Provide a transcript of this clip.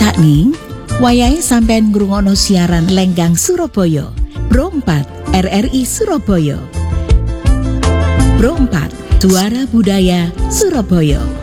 Cakning, wayahe sampean ngrungokno siaran Lenggang Surabaya. Pro 4 RRI Surabaya. Pro 4 Suara Budaya Surabaya.